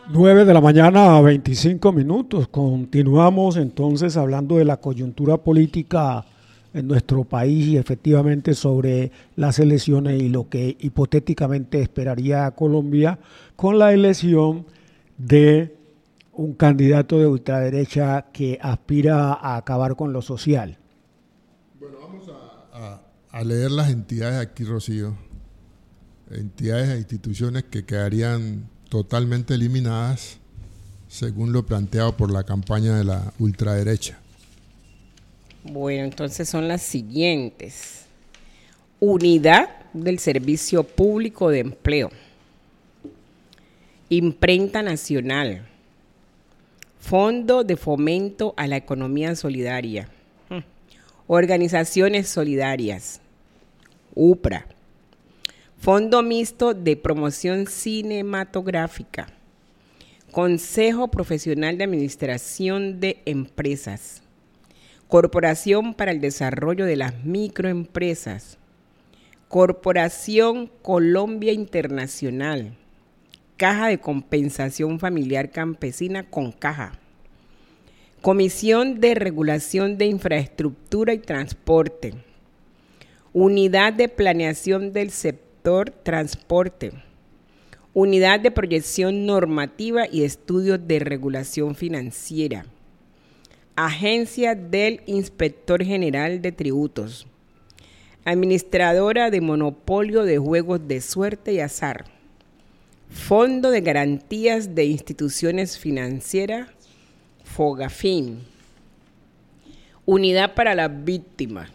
9 de la mañana, 25 minutos. Continuamos entonces hablando de la coyuntura política en nuestro país y efectivamente sobre las elecciones y lo que hipotéticamente esperaría Colombia con la elección de un candidato de ultraderecha que aspira a acabar con lo social. Bueno, vamos a leer las entidades aquí, Rocío. Entidades e instituciones que quedarían totalmente eliminadas según lo planteado por la campaña de la ultraderecha. Bueno, entonces son las siguientes. Unidad del Servicio Público de Empleo. Imprenta Nacional. Fondo de Fomento a la Economía Solidaria. Organizaciones Solidarias. UPRA. Fondo Mixto de Promoción Cinematográfica. Consejo Profesional de Administración de Empresas. Corporación para el Desarrollo de las Microempresas. Corporación Colombia Internacional. Caja de Compensación Familiar Campesina CONCAJA. Comisión de Regulación de Infraestructura y Transporte. Unidad de Planeación del Sector Transporte. Unidad de Proyección Normativa y Estudios de Regulación Financiera. Agencia del Inspector General de Tributos. Administradora de Monopolio de Juegos de Suerte y Azar. Fondo de Garantías de Instituciones Financieras, FOGAFIN. Unidad para las Víctimas.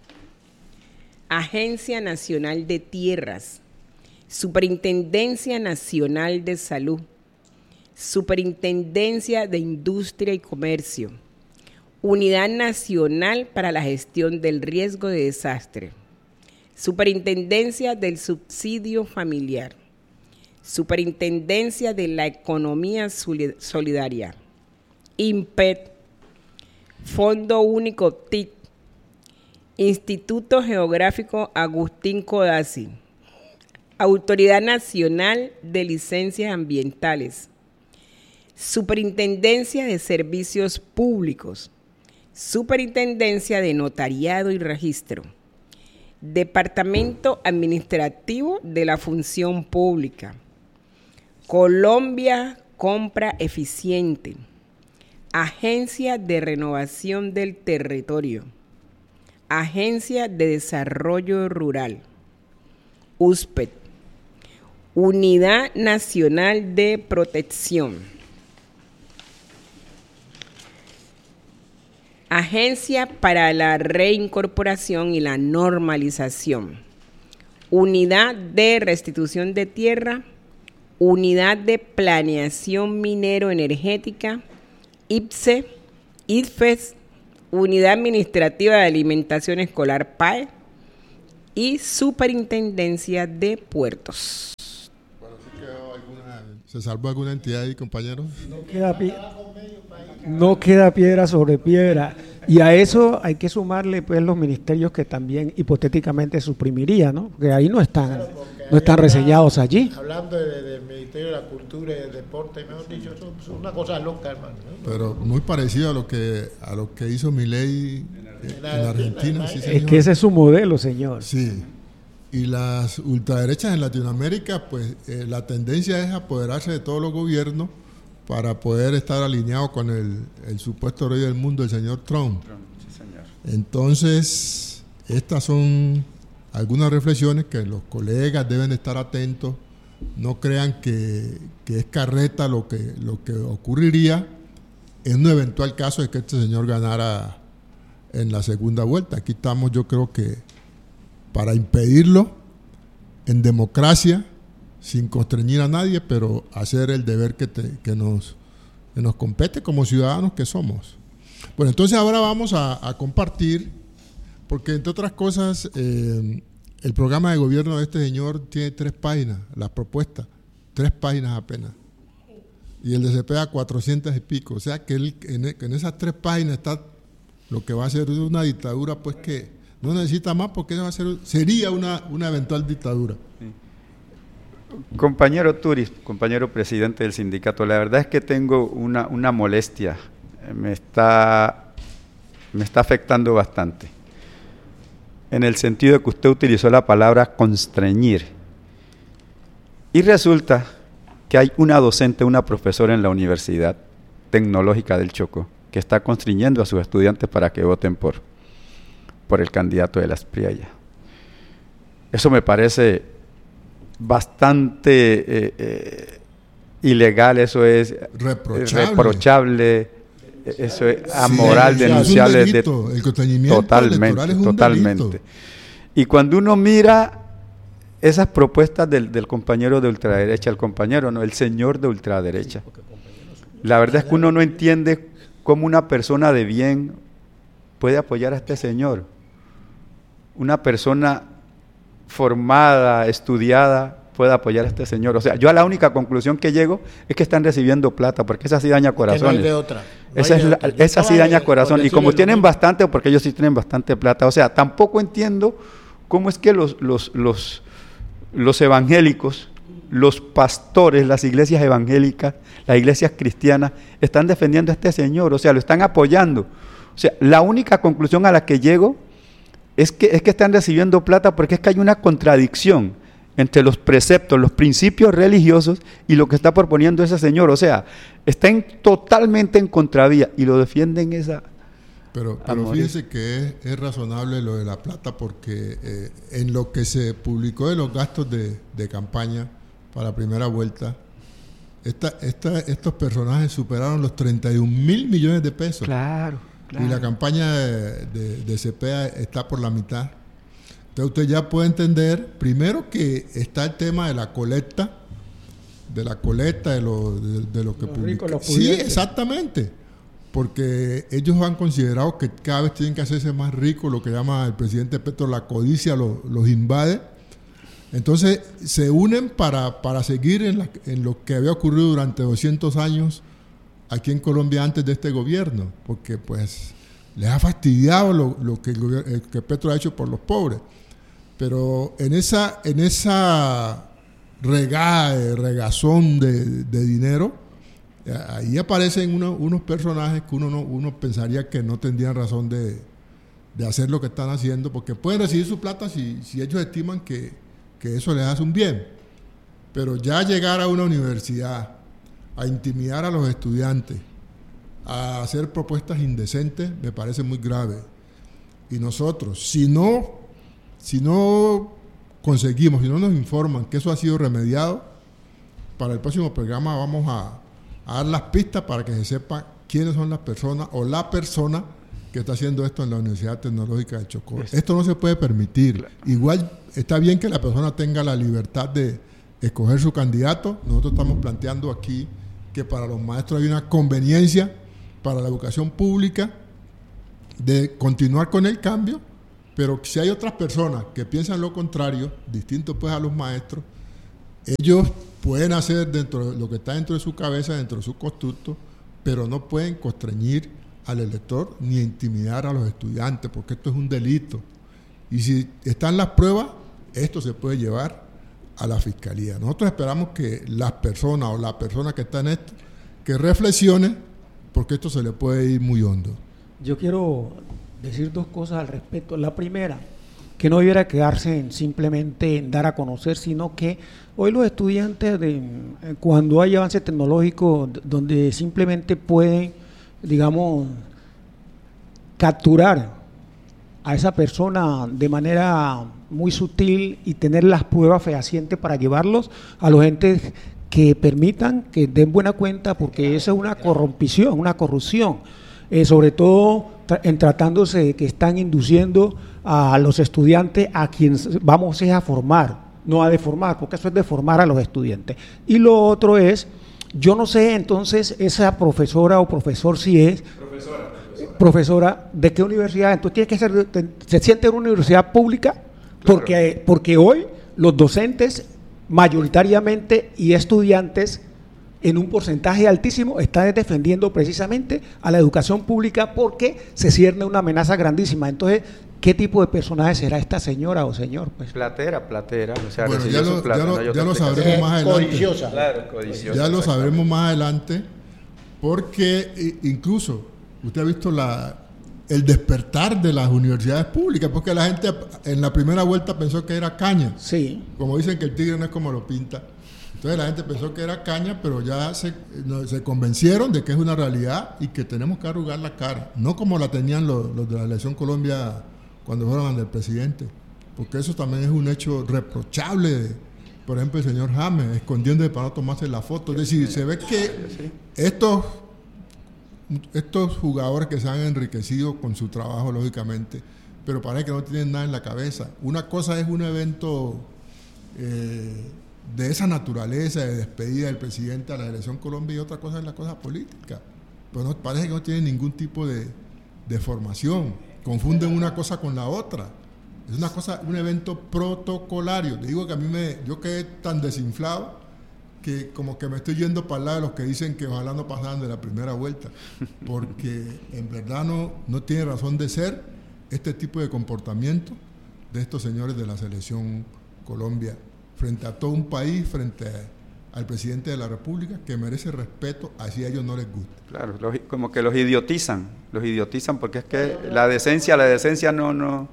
Agencia Nacional de Tierras. Superintendencia Nacional de Salud. Superintendencia de Industria y Comercio. Unidad Nacional para la Gestión del Riesgo de Desastre. Superintendencia del Subsidio Familiar. Superintendencia de la Economía Solidaria. INPET. Fondo Único TIC. Instituto Geográfico Agustín Codazzi. Autoridad Nacional de Licencias Ambientales. Superintendencia de Servicios Públicos. Superintendencia de Notariado y Registro. Departamento Administrativo de la Función Pública. Colombia Compra Eficiente. Agencia de Renovación del Territorio. Agencia de Desarrollo Rural. USPET. Unidad Nacional de Protección. Agencia para la Reincorporación y la Normalización. Unidad de Restitución de Tierra. Unidad de Planeación Minero-Energética. IPSE. IDFES. Unidad Administrativa de Alimentación Escolar PAE y Superintendencia de Puertos. Bueno, ¿se salvó alguna entidad ahí, compañeros? No queda piedra sobre piedra. Y a eso hay que sumarle pues los ministerios que también hipotéticamente suprimiría, ¿no? Porque ahí no están reseñados allí. Hablando del Ministerio de la Cultura y del Deporte, mejor dicho, es una cosa loca, hermano, ¿no? Pero muy parecido a lo que hizo Milei en Argentina. Sí, es que ese es su modelo, señor. Sí. Y las ultraderechas en Latinoamérica, pues la tendencia es apoderarse de todos los gobiernos para poder estar alineado con el supuesto rey del mundo, el señor Trump. Sí, señor. Entonces, estas son algunas reflexiones que los colegas deben estar atentos. No crean que es carreta lo que ocurriría en un eventual caso de que este señor ganara en la segunda vuelta. Aquí estamos, yo creo que para impedirlo en democracia, sin constreñir a nadie, pero hacer el deber que nos compete como ciudadanos que somos. Bueno, entonces ahora vamos a compartir, porque entre otras cosas, el programa de gobierno de este señor tiene 3 páginas, la propuesta, 3 páginas apenas. Y el de Cepeda 400 y pico. O sea que en esas 3 páginas está lo que va a ser una dictadura, pues que no necesita más, porque eso sería una eventual dictadura. Sí. Compañero Turis, compañero presidente del sindicato, la verdad es que tengo una molestia, me está afectando bastante, en el sentido de que usted utilizó la palabra constreñir, y resulta que hay una docente, una profesora en la Universidad Tecnológica del Chocó, que está constriñendo a sus estudiantes para que voten por el candidato de las Priaya. Eso me parece bastante ilegal, eso es reprochable, eso es amoral, denunciable. Es un delito, el constreñimiento electoral es un delito. Y cuando uno mira esas propuestas del compañero de ultraderecha, el señor de ultraderecha, la verdad es que uno no entiende cómo una persona de bien puede apoyar a este señor. Una persona formada, estudiada, puede apoyar a este señor. O sea, yo a la única conclusión que llego es que están recibiendo plata, porque esa sí daña corazones. No hay de otra. Esa sí daña corazón. Y como tienen bastante, porque ellos sí tienen bastante plata. O sea, tampoco entiendo cómo es que los evangélicos, los pastores, las iglesias evangélicas, las iglesias cristianas, están defendiendo a este señor, o sea, lo están apoyando. O sea, la única conclusión a la que llego es que están recibiendo plata, porque es que hay una contradicción entre los preceptos, los principios religiosos y lo que está proponiendo ese señor. O sea, están totalmente en contravía y lo defienden esa... Pero fíjense que es razonable lo de la plata, porque en lo que se publicó de los gastos de campaña para la primera vuelta, estos personajes superaron los 31.000 millones de pesos. Claro. Y la campaña de Cepeda está por la mitad. Entonces usted ya puede entender, primero, que está el tema de la colecta, de lo que publica. Sí, exactamente. Porque ellos han considerado que cada vez tienen que hacerse más ricos, lo que llama el presidente Petro la codicia, los invade. Entonces se unen para seguir en lo que había ocurrido durante 200 años aquí en Colombia antes de este gobierno, porque pues les ha fastidiado lo que Petro ha hecho por los pobres. Pero en esa regazón de dinero, ahí aparecen unos personajes que uno pensaría que no tendrían razón de hacer lo que están haciendo, porque pueden recibir su plata si ellos estiman que eso les hace un bien. Pero ya llegar a una universidad a intimidar a los estudiantes, a hacer propuestas indecentes, me parece muy grave. Y nosotros, si no conseguimos, si no nos informan que eso ha sido remediado, para el próximo programa vamos a dar las pistas para que se sepa quiénes son las personas o la persona que está haciendo esto en la Universidad Tecnológica de Chocó. Esto no se puede permitir. Claro. Igual está bien que la persona tenga la libertad de escoger su candidato. Nosotros estamos planteando aquí que para los maestros hay una conveniencia para la educación pública de continuar con el cambio, pero si hay otras personas que piensan lo contrario, distinto pues a los maestros, ellos pueden hacer dentro de lo que está dentro de su cabeza, dentro de su constructo, pero no pueden constreñir al elector ni intimidar a los estudiantes, porque esto es un delito. Y si están las pruebas, esto se puede llevar a la fiscalía. Nosotros esperamos que las personas o la persona que está en esto, que reflexione, porque esto se le puede ir muy hondo. Yo quiero decir dos cosas al respecto. La primera, que no debiera quedarse en simplemente en dar a conocer, sino que hoy los estudiantes, cuando hay avance tecnológico, donde simplemente pueden, digamos, capturar a esa persona de manera muy sutil y tener las pruebas fehacientes para llevarlos a los entes que permitan, que den buena cuenta, porque esa es una corrupción, sobre todo en tratándose de que están induciendo a los estudiantes a quienes vamos a formar, no a deformar, porque eso es deformar a los estudiantes. Y lo otro es, yo no sé entonces esa profesora o profesor si es... Profesora, ¿de qué universidad? Entonces tiene que ser, se siente en una universidad pública, claro. porque hoy los docentes mayoritariamente y estudiantes en un porcentaje altísimo están defendiendo precisamente a la educación pública, porque se cierne una amenaza grandísima. Entonces, ¿qué tipo de personaje será esta señora o señor? Pues? Platera, o sea, bueno, recibió su plata, no hay otra ya lo sabremos explicación. más adelante. Codiciosa. Claro, codiciosa. Ya lo sabremos más adelante, porque incluso usted ha visto el despertar de las universidades públicas, porque la gente en la primera vuelta pensó que era caña. Sí. Como dicen que el tigre no es como lo pinta. Entonces la gente pensó que era caña, pero ya se convencieron de que es una realidad y que tenemos que arrugar la cara. No como la tenían los de la Elección Colombia cuando fueron ante el presidente. Porque eso también es un hecho reprochable. Por ejemplo, el señor James escondiendo para no tomarse la foto. Es decir, se ve que estos jugadores que se han enriquecido con su trabajo, lógicamente, pero parece que no tienen nada en la cabeza. Una cosa es un evento de esa naturaleza, de despedida del presidente a la Elección Colombia, y otra cosa es la cosa política. Pero no, parece que no tienen ningún tipo de formación. Confunden una cosa con la otra. Es una cosa, un evento protocolario. Te digo que yo quedé tan desinflado que como que me estoy yendo para el lado de los que dicen que ojalá no pasaran de la primera vuelta, porque en verdad no tiene razón de ser este tipo de comportamiento de estos señores de la Selección Colombia frente a todo un país, frente al presidente de la República, que merece respeto, así a ellos no les gusta. Claro, como que los idiotizan porque es que la decencia no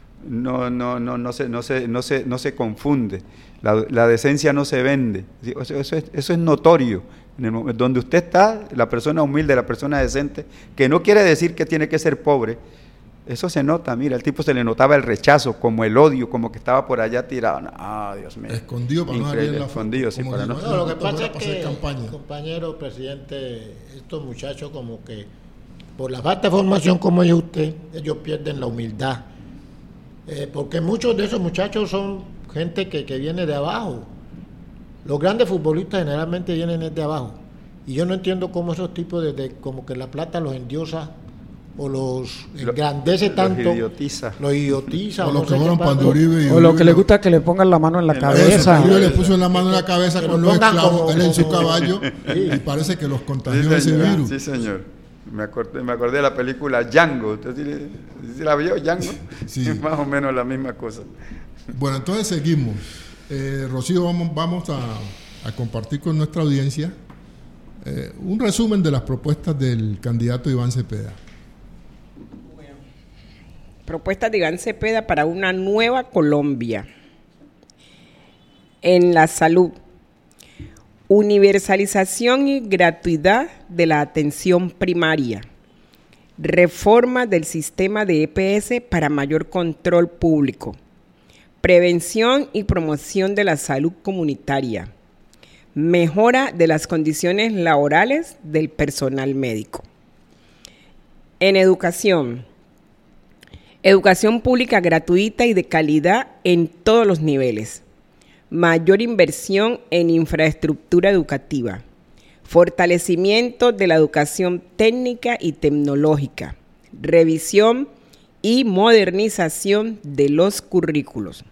se confunde, la decencia no se vende, eso es notorio. Donde usted está, la persona humilde, la persona decente, que no quiere decir que tiene que ser pobre, eso se nota. Mira, el tipo se le notaba el rechazo, como el odio, como que estaba por allá tirado. Dios mío. Escondido para no abrir la escondido, sí, para no. No, lo que pasa es que, compañero presidente, estos muchachos como que por la falta de formación como es usted, ellos pierden la humildad. Porque muchos de esos muchachos son gente que viene de abajo. Los grandes futbolistas generalmente vienen de abajo. Y yo no entiendo cómo esos tipos como que la plata los endiosa o los engrandece tanto. Los idiotiza. O los que fueron Panduribe. O lo que le gusta es que le pongan la mano en la cabeza. Panduribe le puso la mano en la cabeza con los esclavos, él en su caballo, y parece que los contagió ese virus. Sí, señor. Me acordé de la película Django. ¿Usted sí la vio, Django? Sí. Es más o menos la misma cosa. Bueno, entonces seguimos. Rocío, vamos a compartir con nuestra audiencia un resumen de las propuestas del candidato Iván Cepeda. Bueno, propuestas de Iván Cepeda para una nueva Colombia. En la salud. Universalización y gratuidad de la atención primaria. Reforma del sistema de EPS para mayor control público. Prevención y promoción de la salud comunitaria. Mejora de las condiciones laborales del personal médico. En educación. Educación pública gratuita y de calidad en todos los niveles. Mayor inversión en infraestructura educativa, fortalecimiento de la educación técnica y tecnológica, revisión y modernización de los currículos.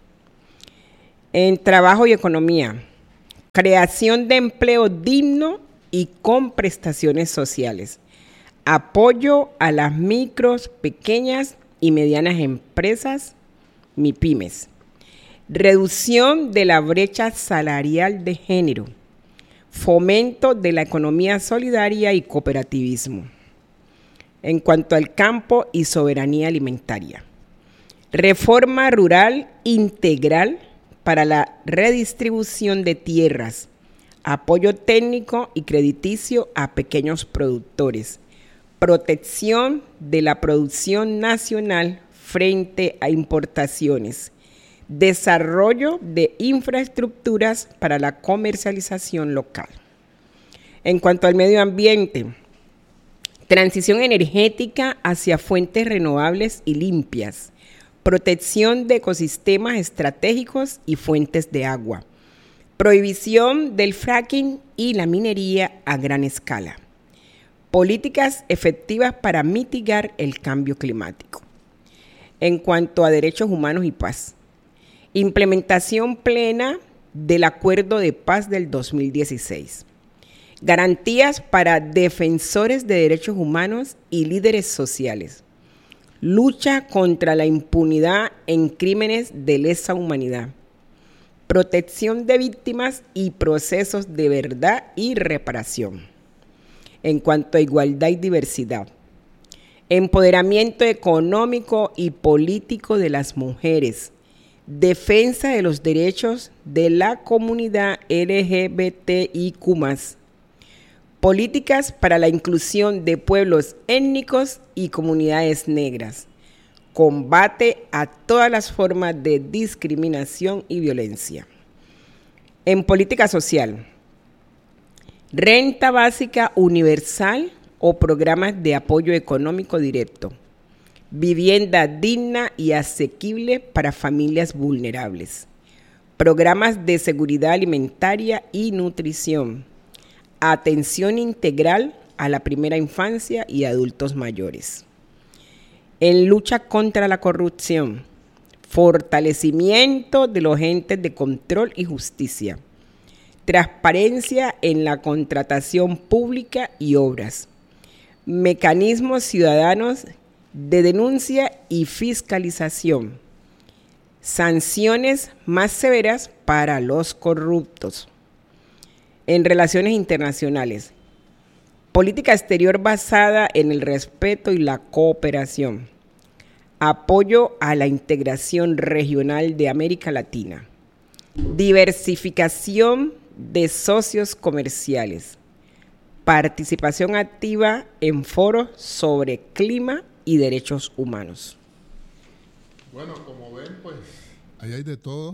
En trabajo y economía, creación de empleo digno y con prestaciones sociales, apoyo a las micros, pequeñas y medianas empresas, MIPYMES. Reducción de la brecha salarial de género, fomento de la economía solidaria y cooperativismo. En cuanto al campo y soberanía alimentaria, reforma rural integral para la redistribución de tierras, apoyo técnico y crediticio a pequeños productores, protección de la producción nacional frente a importaciones, desarrollo de infraestructuras para la comercialización local. En cuanto al medio ambiente, transición energética hacia fuentes renovables y limpias, protección de ecosistemas estratégicos y fuentes de agua, prohibición del fracking y la minería a gran escala, políticas efectivas para mitigar el cambio climático. En cuanto a derechos humanos y paz, implementación plena del Acuerdo de Paz del 2016. Garantías para defensores de derechos humanos y líderes sociales. lucha contra la impunidad en crímenes de lesa humanidad, protección de víctimas y procesos de verdad y reparación. En cuanto a igualdad y diversidad, empoderamiento económico y político de las mujeres, defensa de los derechos de la comunidad LGBTIQ+, políticas para la inclusión de pueblos étnicos y comunidades negras, combate a todas las formas de discriminación y violencia. En política social, renta básica universal o programas de apoyo económico directo, vivienda digna y asequible para familias vulnerables, programas de seguridad alimentaria y nutrición, atención integral a la primera infancia y adultos mayores. En lucha contra la corrupción, fortalecimiento de los entes de control y justicia, transparencia en la contratación pública y obras, mecanismos ciudadanos de denuncia y fiscalización, sanciones más severas para los corruptos. En relaciones internacionales, política exterior basada en el respeto y la cooperación, apoyo a la integración regional de América Latina, diversificación de socios comerciales, participación activa en foros sobre clima y derechos humanos. Bueno, como ven, pues ahí hay de todo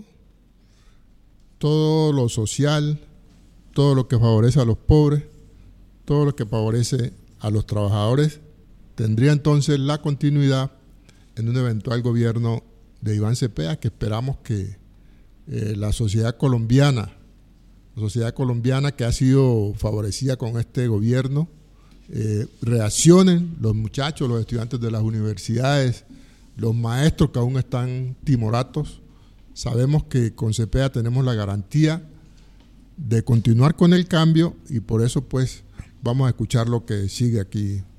lo social, todo lo que favorece a los pobres, todo lo que favorece a los trabajadores, tendría entonces la continuidad en un eventual gobierno de Iván Cepeda, que esperamos que la sociedad colombiana que ha sido favorecida con este gobierno, reaccionen los muchachos, los estudiantes de las universidades, los maestros que aún están timoratos. Sabemos que con Cepeda tenemos la garantía de continuar con el cambio y por eso pues vamos a escuchar lo que sigue aquí